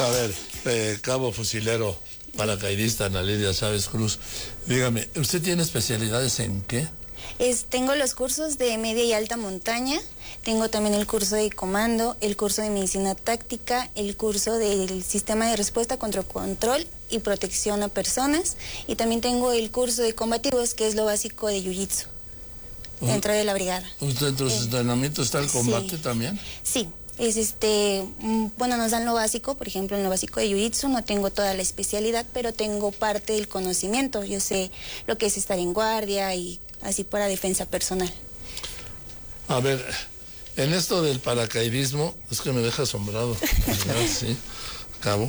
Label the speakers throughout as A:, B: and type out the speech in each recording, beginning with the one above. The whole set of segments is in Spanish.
A: A ver, cabo fusilero, paracaidista Ana Lidia Chávez Cruz, dígame, ¿usted tiene especialidades en qué?
B: Tengo los cursos de media y alta montaña, tengo también el curso de comando, el curso de medicina táctica, el curso del sistema de respuesta contra control y protección a personas, y también tengo el curso de combativos, que es lo básico de jiu-jitsu, dentro de la brigada.
A: ¿Usted dentro de sus entrenamientos está el combate
B: sí.
A: también?
B: Sí. Bueno, nos dan lo básico, por ejemplo, en lo básico de Jiu-Jitsu no tengo toda la especialidad, pero tengo parte del conocimiento. Yo sé lo que es estar en guardia y así para defensa personal.
A: A ver, en esto del paracaidismo, es que me deja asombrado, ¿verdad? Sí, cabo.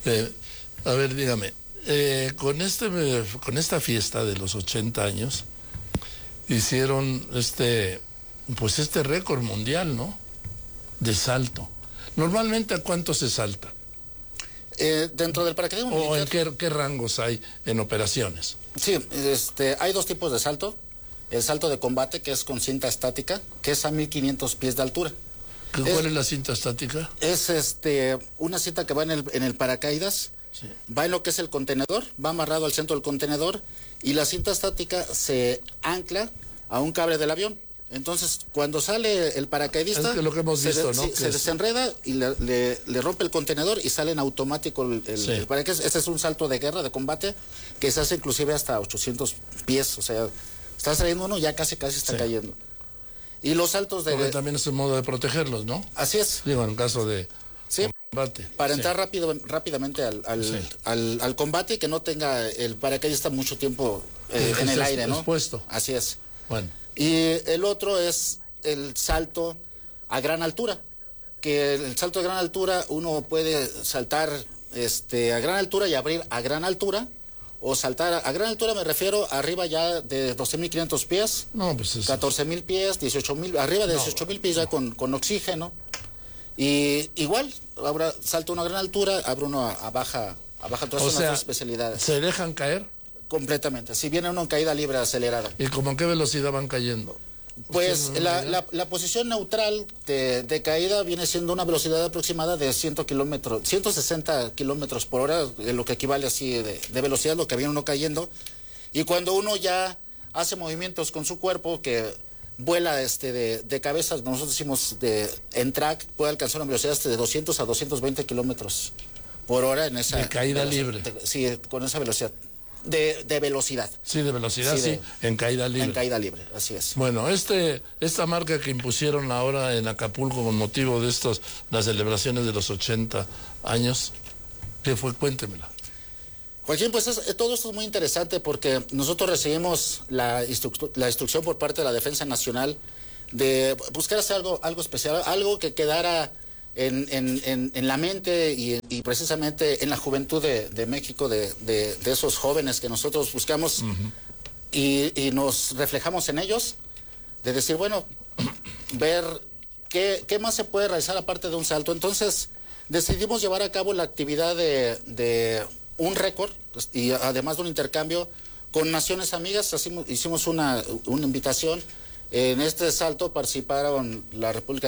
A: A ver, dígame, con esta fiesta de los 80 años, hicieron este récord mundial, ¿no? De salto. Normalmente, ¿a cuánto se salta?
C: Dentro del paracaidismo
A: ¿O
C: militar,
A: en qué rangos hay en operaciones?
C: Sí, hay dos tipos de salto. El salto de combate, que es con cinta estática, que es a 1500 pies de altura.
A: ¿Cuál es la cinta estática?
C: Es una cinta que va en el paracaídas, sí. Va en lo que es el contenedor, va amarrado al centro del contenedor, y la cinta estática se ancla a un cable del avión. Entonces, cuando sale el paracaidista,
A: es que lo que hemos visto, ¿no?
C: se desenreda y le rompe el contenedor y sale en automático el paracaídas. Este es un salto de guerra, de combate, que se hace inclusive hasta 800 pies. O sea, está saliendo uno, ya casi está cayendo. Y los saltos de...
A: Porque también es un modo de protegerlos, ¿no?
C: Así es.
A: Digo, en caso de combate.
C: Para entrar rápidamente al combate y que no tenga el paracaidista mucho tiempo en el aire, ¿no?
A: Expuesto.
C: Así es.
A: Bueno.
C: Y el otro es el salto a gran altura, que el salto a gran altura uno puede saltar a gran altura y abrir a gran altura, o saltar a gran altura, me refiero arriba ya de 12.500 pies,
A: no, pues
C: 14.000 pies, 18.000, arriba de 18.000 pies ya con oxígeno. Y igual, ahora salto uno a gran altura, abro uno a baja altura, son las dos especialidades.
A: ¿Se dejan caer?
C: Completamente, si viene uno en caída libre acelerada.
A: ¿Y como qué velocidad van cayendo?
C: Pues la posición neutral de caída viene siendo una velocidad aproximada de 160 kilómetros por hora, lo que equivale así de velocidad, lo que viene uno cayendo. Y cuando uno ya hace movimientos con su cuerpo, que vuela de cabeza, nosotros decimos en track, puede alcanzar una velocidad de 200 a 220 kilómetros por hora en esa...
A: De caída libre.
C: Sí, con esa velocidad. De velocidad.
A: Sí, de velocidad, sí, en caída libre.
C: En caída libre, así es.
A: Bueno, esta marca que impusieron ahora en Acapulco con motivo de las celebraciones de los 80 años, ¿qué fue? Cuéntemela.
C: Joaquín, pues todo esto es muy interesante porque nosotros recibimos la instrucción por parte de la Defensa Nacional de buscar hacer algo especial, algo que quedara en la mente y precisamente en la juventud de México, de esos jóvenes que nosotros buscamos y nos reflejamos en ellos, de decir, bueno, ver qué más se puede realizar aparte de un salto. Entonces decidimos llevar a cabo la actividad de un récord y además de un intercambio con naciones amigas. Hicimos una invitación. En este salto participaron la República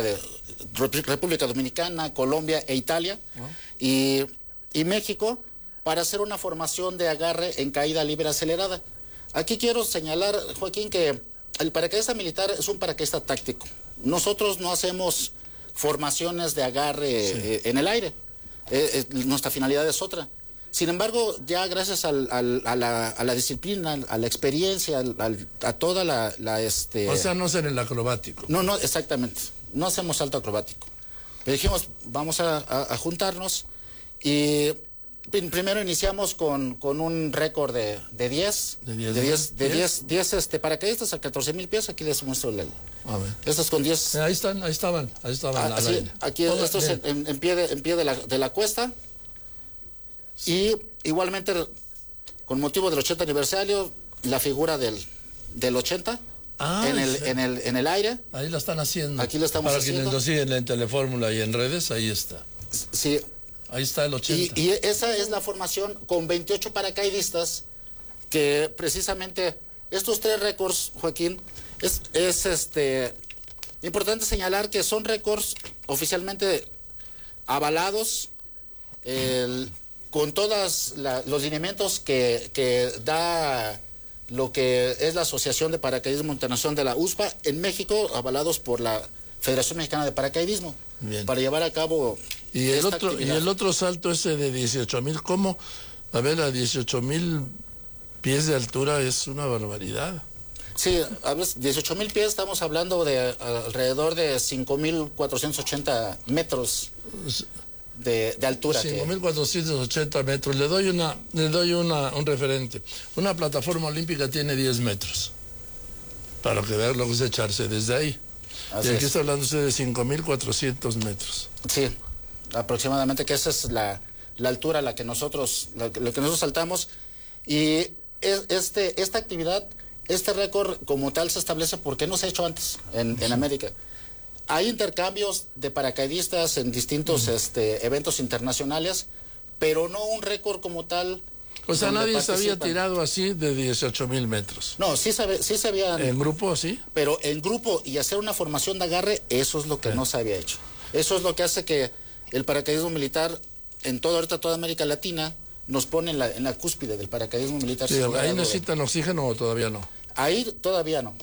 C: Dominicana, Colombia e Italia y México para hacer una formación de agarre en caída libre acelerada. Aquí quiero señalar, Joaquín, que el paracaidista militar es un paracaidista táctico. Nosotros no hacemos formaciones de agarre en el aire. Nuestra finalidad es otra. Sin embargo, ya gracias a la disciplina, a la experiencia, a toda la
A: O sea, no es en el acrobático.
C: No, exactamente. No hacemos salto acrobático. Pero dijimos, vamos a juntarnos y primero iniciamos con un récord de 10 paracaidistas a 14.000 pies. Aquí les muestro el...
A: A ver.
C: Estos con 10...
A: Ahí estaban.
C: Así, aquí estos en pie de la cuesta. Y igualmente, con motivo del 80 aniversario, la figura del 80 en el aire.
A: Ahí la están haciendo.
C: Aquí la estamos haciendo.
A: Para quienes lo siguen en Telefórmula y en redes, ahí está.
C: Sí.
A: Ahí está el 80.
C: Y esa es la formación con 28 paracaidistas, que precisamente estos 3 récords, Joaquín, es importante señalar que son récords oficialmente avalados con todos los lineamientos que da lo que es la Asociación de Paracaidismo Internacional de la USPA en México, avalados por la Federación Mexicana de Paracaidismo. Bien. Para llevar a cabo
A: y el otro salto ese de 18,000, ¿cómo? A ver, a 18,000 pies de altura es una barbaridad.
C: Sí, a ver, 18,000 pies, estamos hablando de alrededor de 5,480 metros de altura.
A: 5,480 metros. Le doy un referente. Una plataforma olímpica tiene 10 metros. Para que vean lo que es echarse desde ahí. Así y aquí está hablando usted de 5,400 metros.
C: Sí, aproximadamente, que esa es la altura a la que nosotros saltamos. Y esta actividad, este récord como tal se establece porque no se ha hecho antes en América. Hay intercambios de paracaidistas en distintos eventos internacionales, pero no un récord como tal.
A: O sea, nadie se había tirado así de 18,000 metros.
C: No, sí se había...
A: ¿En grupo sí?
C: Pero en grupo y hacer una formación de agarre, eso es lo que no se había hecho. Eso es lo que hace que el paracaidismo militar en toda América Latina nos pone en la cúspide del paracaidismo militar.
A: Sí, ¿ahí necesitan oxígeno o todavía no?
C: Ahí todavía no.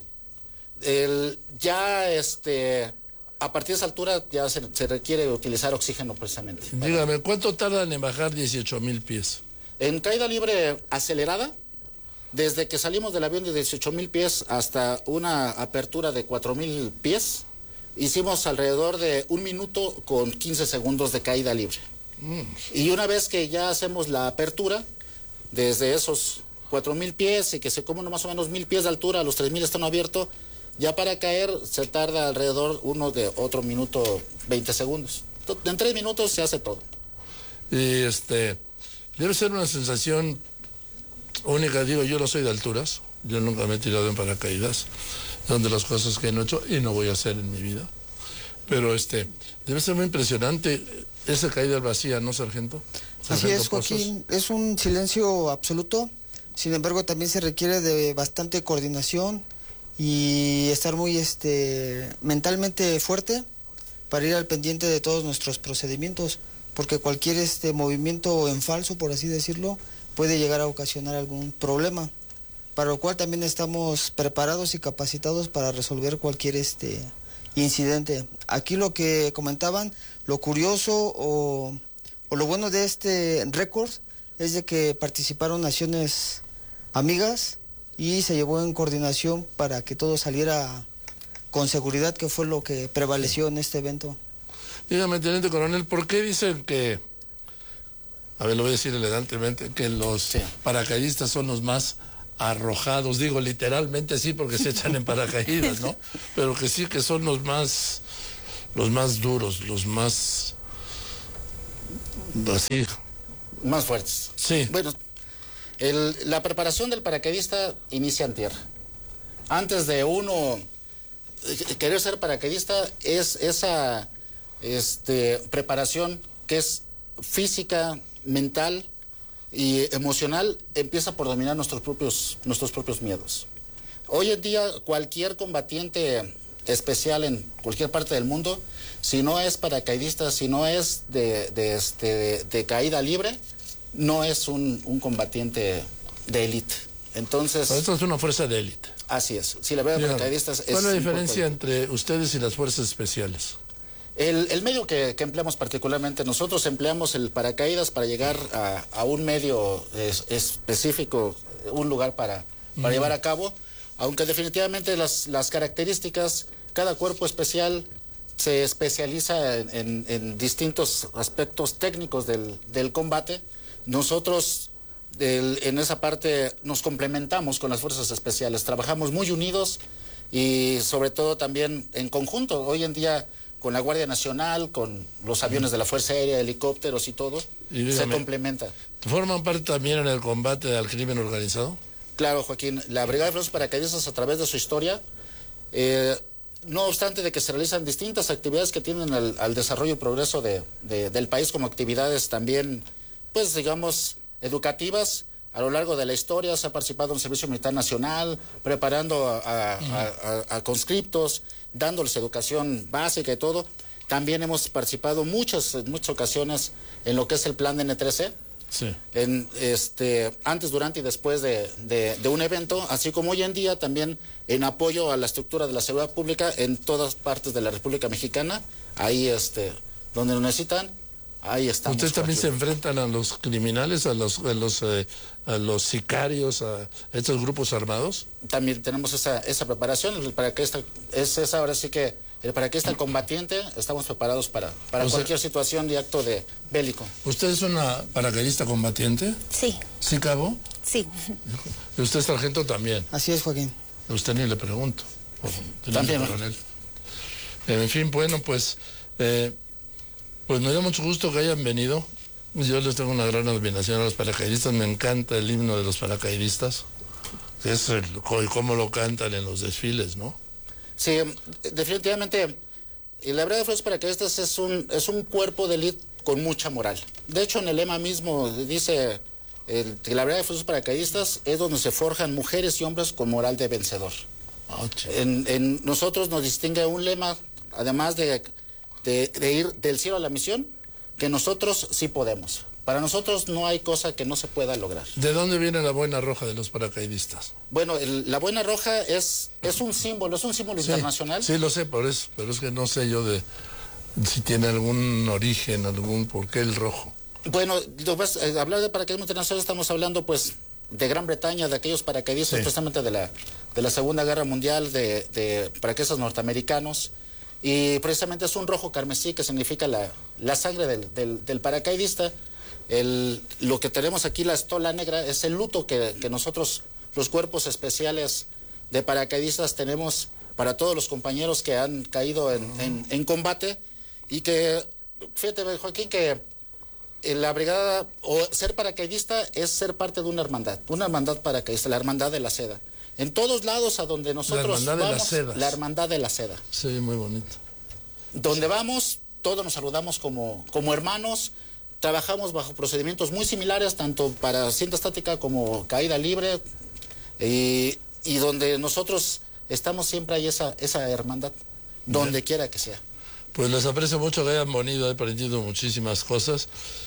C: A partir de esa altura ya se requiere utilizar oxígeno precisamente.
A: Dígame, ¿cuánto tardan en bajar 18,000 pies?
C: En caída libre acelerada, desde que salimos del avión de 18,000 pies hasta una apertura de 4,000 pies, hicimos alrededor de 1 minuto con 15 segundos de caída libre. Y una vez que ya hacemos la apertura, desde esos 4,000 pies y que se come más o menos 1,000 pies de altura, a los 3,000 están abiertos, ya para caer se tarda alrededor otro minuto 20 segundos. En 3 minutos se hace todo.
A: Y debe ser una sensación única. Digo, yo no soy de alturas, yo nunca me he tirado en paracaídas, son de las cosas que no he hecho y no voy a hacer en mi vida. Pero debe ser muy impresionante esa caída al vacío, ¿no, sargento?
D: Así es, Joaquín, es un silencio absoluto, sin embargo también se requiere de bastante coordinación y estar muy mentalmente fuerte para ir al pendiente de todos nuestros procedimientos, porque cualquier movimiento en falso, por así decirlo, puede llegar a ocasionar algún problema, para lo cual también estamos preparados y capacitados para resolver cualquier incidente. Aquí lo que comentaban, lo curioso o lo bueno de este récord es de que participaron naciones amigas y se llevó en coordinación para que todo saliera con seguridad, que fue lo que prevaleció en este evento.
A: Dígame, teniente coronel, ¿por qué dicen que, a ver, lo voy a decir elegantemente, que los paracaidistas son los más arrojados? Digo, literalmente sí, porque se echan en paracaídas, ¿no? Pero que sí, que son los más duros, los más, así,
C: más fuertes.
A: Sí.
C: Bueno, la preparación del paracaidista inicia en tierra. Antes de uno querer ser paracaidista, es esa preparación que es física, mental y emocional, empieza por dominar nuestros propios miedos. Hoy en día cualquier combatiente especial en cualquier parte del mundo, si no es paracaidista, si no es de caída libre, no es un combatiente de élite. Entonces,
A: esto es una fuerza de élite.
C: Así es. Si la verdad paracaidistas es...
A: ¿Cuál es la diferencia entre ustedes y las fuerzas especiales?
C: El medio que empleamos particularmente, nosotros empleamos el paracaídas para llegar a un medio específico, un lugar para llevar a cabo, aunque definitivamente las características, cada cuerpo especial se especializa en distintos aspectos técnicos del combate. Nosotros en esa parte nos complementamos con las fuerzas especiales, trabajamos muy unidos y sobre todo también en conjunto. Hoy en día con la Guardia Nacional, con los aviones de la Fuerza Aérea, helicópteros y todo, se complementa.
A: ¿Forman parte también en el combate al crimen organizado?
C: Claro, Joaquín, la Brigada de Fuerzas Paracaidistas, a través de su historia, no obstante de que se realizan distintas actividades que tienen al desarrollo y progreso del país, como actividades también, pues digamos, educativas. A lo largo de la historia se ha participado en el Servicio Militar Nacional, preparando a conscriptos, dándoles educación básica y todo. También hemos participado en muchas ocasiones en lo que es el plan de N13.
A: Sí.
C: Antes, durante y después de un evento, así como hoy en día también en apoyo a la estructura de la seguridad pública en todas partes de la República Mexicana. Ahí, donde lo necesitan, ahí estamos.
A: ¿Ustedes también se enfrentan a los criminales, a los sicarios, a estos grupos armados?
C: También tenemos esa preparación. El paracaidista es ahora sí que el paracaidista combatiente. Estamos preparados para cualquier situación y acto de bélico.
A: ¿Usted es una paracaidista combatiente?
B: Sí.
A: ¿Sí, cabo?
B: Sí.
A: ¿Y usted, sargento, también?
D: Así es, Joaquín.
A: A usted ni le pregunto.
C: También.
A: Coronel. En fin, bueno, pues me da mucho gusto que hayan venido. Yo les tengo una gran admiración a los paracaidistas. Me encanta el himno de los paracaidistas. Es cómo lo cantan en los desfiles, ¿no?
C: Sí, definitivamente. La Brigada de Fuerzas Paracaidistas es un cuerpo de élite con mucha moral. De hecho, en el lema mismo dice que la Brigada de Fuerzas Paracaidistas es donde se forjan mujeres y hombres con moral de vencedor. En nosotros nos distingue un lema, además de ir del cielo a la misión, que nosotros sí podemos. Para nosotros no hay cosa que no se pueda lograr.
A: ¿De dónde viene la boina roja de los paracaidistas?
C: Bueno, la boina roja es un símbolo, internacional.
A: Sí, lo sé, por eso, pero es que no sé yo si tiene algún origen, por qué el rojo.
C: Bueno, hablar de paracaidismo internacional estamos hablando pues de Gran Bretaña, de aquellos paracaidistas precisamente de la Segunda Guerra Mundial, de paracaidistas norteamericanos. Y precisamente es un rojo carmesí que significa la sangre del paracaidista. Lo que tenemos aquí, la estola negra, es el luto que nosotros, los cuerpos especiales de paracaidistas, tenemos para todos los compañeros que han caído en combate. Y que, fíjate, Joaquín, que la brigada, o ser paracaidista, es ser parte de una hermandad paracaidista, la hermandad de la seda. En todos lados a donde nosotros vamos, la hermandad de la seda.
A: Sí, muy bonito.
C: Donde vamos, todos nos saludamos como hermanos. Trabajamos bajo procedimientos muy similares, tanto para cinta estática como caída libre, y donde nosotros estamos siempre ahí esa hermandad, donde quiera que sea.
A: Pues les aprecio mucho que hayan venido, he aprendido muchísimas cosas.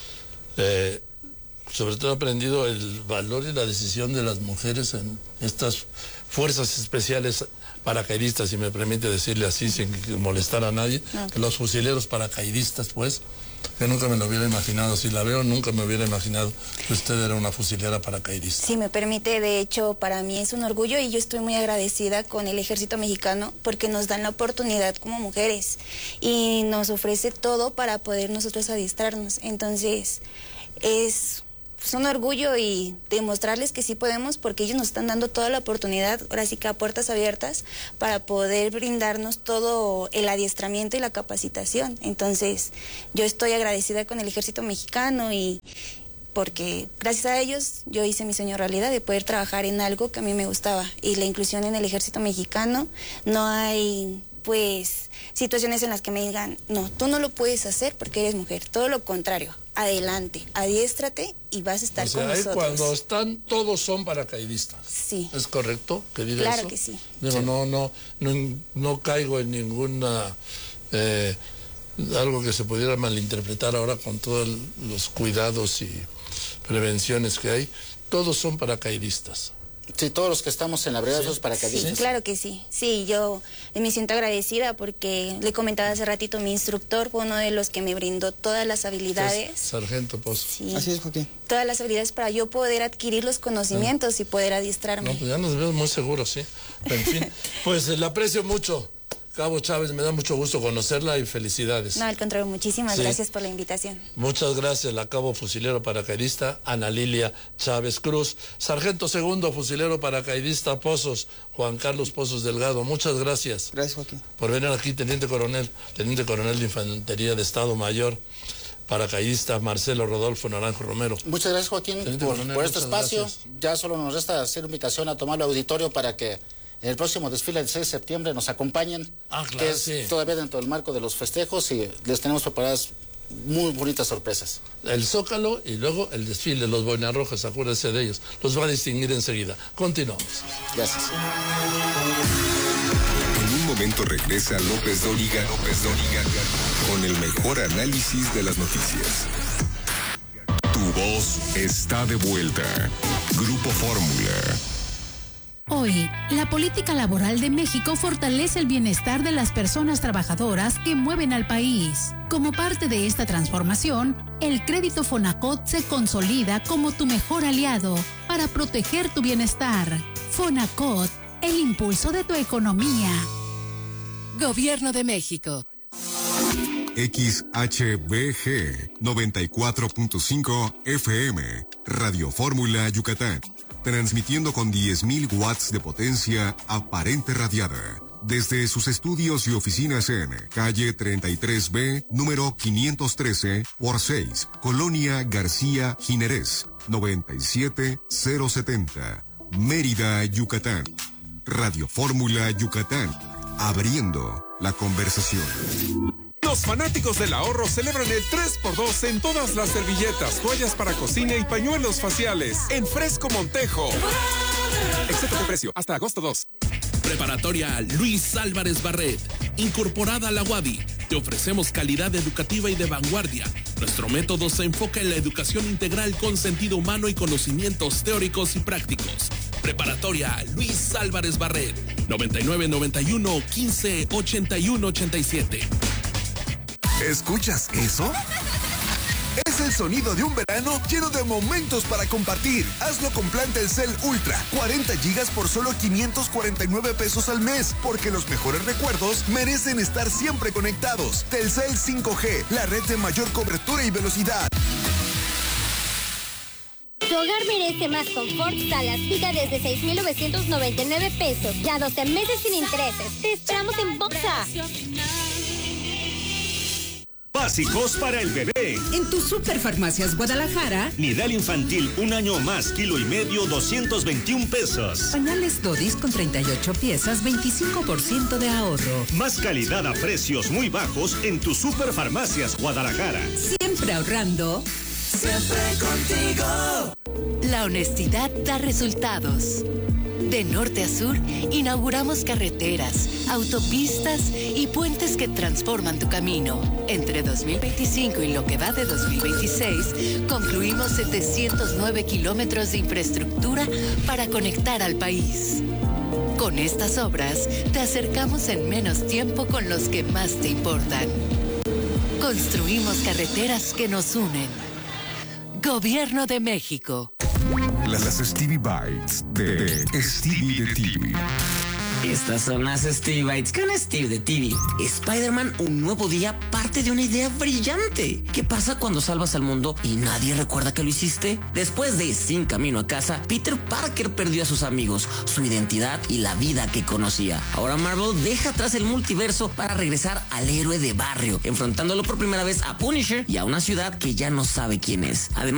A: Sobre todo he aprendido el valor y la decisión de las mujeres en estas fuerzas especiales paracaidistas, si me permite decirle así, sin molestar a nadie. Okay. Los fusileros paracaidistas, pues, que nunca me lo hubiera imaginado. Si la veo, nunca me hubiera imaginado que usted era una fusilera paracaidista.
B: Si me permite, de hecho, para mí es un orgullo y yo estoy muy agradecida con el Ejército Mexicano porque nos dan la oportunidad como mujeres y nos ofrece todo para poder nosotros adiestrarnos. Entonces, es un orgullo y demostrarles que sí podemos porque ellos nos están dando toda la oportunidad, ahora sí que a puertas abiertas, para poder brindarnos todo el adiestramiento y la capacitación. Entonces, yo estoy agradecida con el Ejército Mexicano y porque gracias a ellos yo hice mi sueño realidad de poder trabajar en algo que a mí me gustaba. Y la inclusión en el Ejército Mexicano, no hay pues situaciones en las que me digan, no, tú no lo puedes hacer porque eres mujer. Todo lo contrario, adelante, adiéstrate y vas a estar con nosotros.
A: Cuando están, todos son paracaidistas.
B: Sí.
A: ¿Es correcto que diga
B: claro
A: eso?
B: Claro que sí.
A: Digo, sí. No caigo en ninguna algo que se pudiera malinterpretar ahora con todos los cuidados y prevenciones que hay. Todos son paracaidistas.
C: Sí, todos los que estamos en la brigada somos paracaidistas.
B: Sí, claro que sí. Sí, yo me siento agradecida porque le comentaba hace ratito, mi instructor fue uno de los que me brindó todas las habilidades.
A: Sargento Pozo.
B: Sí.
D: Así es, Joaquín.
B: Todas las habilidades para yo poder adquirir los conocimientos y poder adiestrarme.
A: No, pues ya nos vemos muy seguros, sí. En fin, pues le aprecio mucho. Cabo Chávez, me da mucho gusto conocerla y felicidades.
B: No, al contrario, muchísimas gracias por la invitación.
A: Muchas gracias, la cabo fusilero paracaidista Ana Lilia Chávez Cruz. Sargento segundo fusilero paracaidista Pozos, Juan Carlos Pozos Delgado. Muchas gracias.
D: Gracias, Joaquín.
A: Por venir aquí, teniente coronel de Infantería de Estado Mayor, paracaidista Marcelo Rodolfo Naranjo Romero.
C: Muchas gracias, Joaquín, por este espacio. Gracias. Ya solo nos resta hacer invitación a tomar el auditorio para que en el próximo desfile del 6 de septiembre nos acompañen,
A: claro,
C: que es todavía dentro del marco de los festejos, y les tenemos preparadas muy bonitas sorpresas.
A: El Zócalo y luego el desfile, los boinas rojas, acuérdense de ellos. Los va a distinguir enseguida. Continuamos.
C: Gracias.
E: En un momento momento regresa López Dóriga con el mejor análisis de las noticias. Tu voz está de vuelta. Grupo Fórmula.
F: Hoy, la política laboral de México fortalece el bienestar de las personas trabajadoras que mueven al país. Como parte de esta transformación, el crédito Fonacot se consolida como tu mejor aliado para proteger tu bienestar. Fonacot, el impulso de tu economía. Gobierno de México.
E: XHBG 94.5 FM, Radio Fórmula Yucatán. Transmitiendo con 10.000 watts de potencia aparente radiada. Desde sus estudios y oficinas en calle 33B, número 513 por 6, Colonia García Jiménez, 97070, Mérida, Yucatán. Radio Fórmula Yucatán, abriendo la conversación.
G: Los fanáticos del ahorro celebran el 3x2 en todas las servilletas, toallas para cocina y pañuelos faciales en Fresco Montejo. Excepto de precio, hasta agosto 2.
H: Preparatoria Luis Álvarez Barret, incorporada a la UADY. Te ofrecemos calidad educativa y de vanguardia. Nuestro método se enfoca en la educación integral con sentido humano y conocimientos teóricos y prácticos. Preparatoria Luis Álvarez Barret, 9991 15 81 87.
I: ¿Escuchas eso? Es el sonido de un verano lleno de momentos para compartir. Hazlo con plan Telcel Ultra. 40 gigas por solo 549 pesos al mes. Porque los mejores recuerdos merecen estar siempre conectados. Telcel 5G, la red de mayor cobertura y velocidad.
J: Tu hogar merece más confort. Salas Pita desde 6,999 pesos. Ya 12 meses sin intereses. Te esperamos en Boxa.
K: Básicos para el bebé.
L: En tu Superfarmacias Guadalajara.
K: Nidal infantil, 1 año más, kilo y medio, 221 pesos.
L: Pañales Dodis con 38 piezas, 25% de ahorro.
K: Más calidad a precios muy bajos en tu Superfarmacias Guadalajara.
L: Siempre ahorrando.
M: Siempre contigo.
F: La honestidad da resultados. De norte a sur, inauguramos carreteras, autopistas y puentes que transforman tu camino. Entre 2025 y lo que va de 2026, concluimos 709 kilómetros de infraestructura para conectar al país. Con estas obras, te acercamos en menos tiempo con los que más te importan. Construimos carreteras que nos unen. Gobierno de México.
E: Las Stevie Bites de Stevie de TV.
N: Estas son las Stevie Bites con Steve de TV. Spider-Man, un nuevo día, parte de una idea brillante. ¿Qué pasa cuando salvas al mundo y nadie recuerda que lo hiciste? Después de Sin Camino a Casa, Peter Parker perdió a sus amigos, su identidad y la vida que conocía. Ahora Marvel deja atrás el multiverso para regresar al héroe de barrio, enfrentándolo por primera vez a Punisher y a una ciudad que ya no sabe quién es. Además,